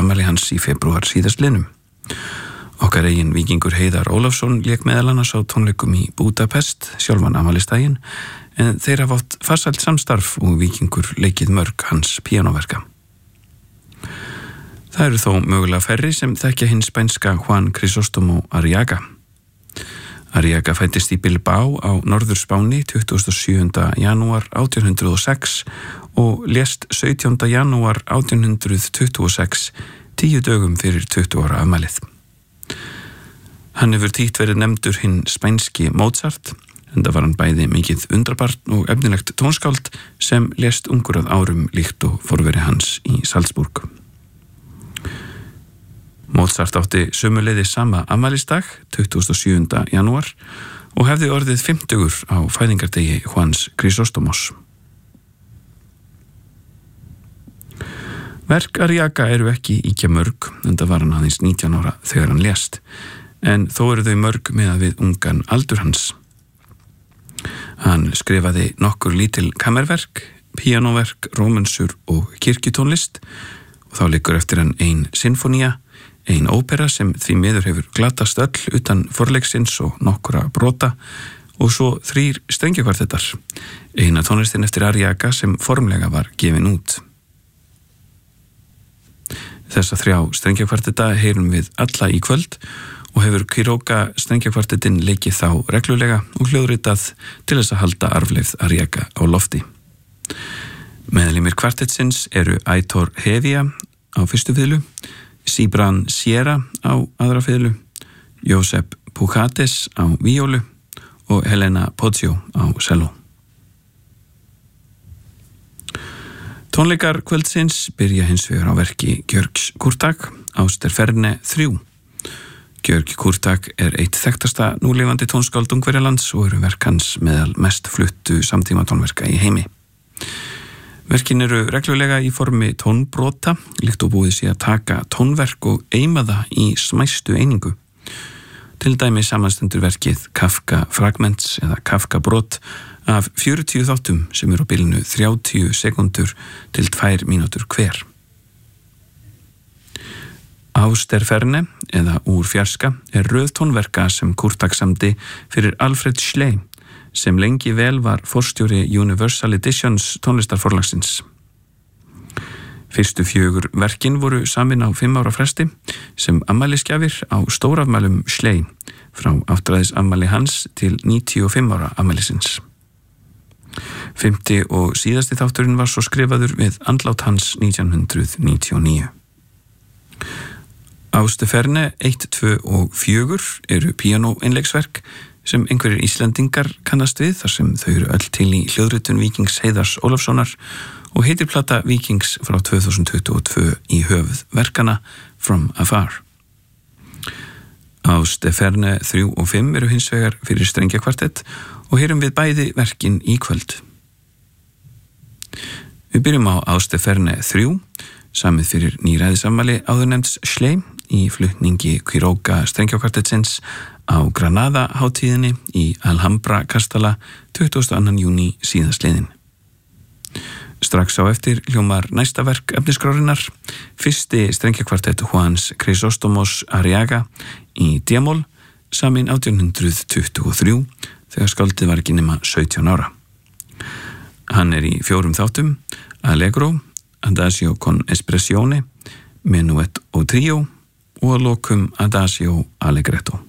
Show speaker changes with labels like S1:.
S1: afmæli hans í febrúar síðastliðnum. Okkar eigin víkingur Heiðar Ólafsson lék meðal annars á tónleikum í Budapest sjálfan afmælisdaginn, en þeir hafa átt farsælt samstarf og víkingur leikið mörg hans píanóverka. Það eru þó mögulega færri sem þekkja hinn spænska Juan Crisóstomo Arriaga. Arriaga fæddist í Bilbao á norður Spáni 27. janúar 1806 og lést 17. janúar 1826, 10 dögum fyrir 20 ára afmælið. Hann hefur títt verið nefndur hinn spænski Mozart, enda var hann bæði mikið undrabarn og efnilegt tónskáld sem lést ungur að árum líkt og forveri hans í Salzburg. Mozart átti sömuleiðis sama afmælisdag, 27. janúar, og hefði orðið 50 á fæðingardegi Juans Crisóstomos. Verk Arriaga eru ekki ýkja mörg, enda var hann aðeins 19 ára þegar hann lést, en þó eru þau mörg með að við ungan aldur hans. Hann skrifaði nokkur lítil kammerverk, píanóverk, rómönsur og kirkjutónlist, og þá liggur eftir hann ein sinfónía, ein ópera sem því miður hefur glatast öll utan forleiksins og nokkura brota, og svo 3 strengjakvartettar, eina tónlistin eftir Arriaga sem formlega var gefin út. Þessa 3 strengjakvartetta heyrum við alla í kvöld og hefur Quiroga strengjakvartettin leikið þá reglulega og hljóðritað til þess að halda arfleifð Arriaga á lofti. Meðlimir kvartettsins eru Aitor Hevia á fyrstu fiðlu, Cibran Sierra á aðra fiðlu, Josep Pujates á víólu og Helena Poggio á selló. Tónleikar kvöldsins byrja hins vegar á verki Györgs Kurtág, Austerferne 3. Györg Kurtág er eitt þekktasta núlifandi tónskáld Ungverjalands og eru verk hans meðal mest fluttu samtíma tónverka í heimi. Verkin eru reglulega í formi tónbrota, líkt og búið sé að taka tónverk og eima það í smæstu einingu. Til dæmi samanstendur verkið Kafka Fragments eða Kafka brot af 40 þáttum sem eru á bilinu 30 sekundur til 2 mínútur hver. Austerferne eða Úr fjarska er röð tónverka sem Kurtág samdi fyrir Alfred Schley, sem lengi vel var forstjóri Universal Editions tónlistarforlagsins. Fyrstu 4 verkin voru samin á 5 ára fresti sem afmælisgjafir á stórafmælum Schley frá áttræðisafmæli hans til 95 ára afmælisins. 5. og síðasti þátturinn var svo skrifaður við andlát hans 1999. Austerferne 1, 2 og 4 eru píanóeinleiksverk sem einhverjir Íslendingar kannast við þar sem þau eru öll til í hljóðritun Víkings Heiðars Ólafssonar og heitir plata Víkings frá 2022 í höfuð verkana From Afar. Austerferne 3 og 5 eru hins vegar fyrir strengjakvartett og heyrum við bæði verkin í kvöld. Við byrjum á Austerferne 3, samið fyrir nýræðisafmæli áðurnefnds Schley í flutningi Quiroga strengjakvartettsins á Granada hátíðinni í Alhambra kastala 22. júní síðastliðinn. Strax á eftir hljómar næsta verk efniskrárinnar, fyrsti strengjakvartett Juans Crisóstomos Arriaga í D-moll, samin 1823 þegar skáldið var ekki nema 17 ára. Hann er í 4 þáttum, Allegro, Adagio con espressione, Menuet og trio og að lokum Adagio Allegretto.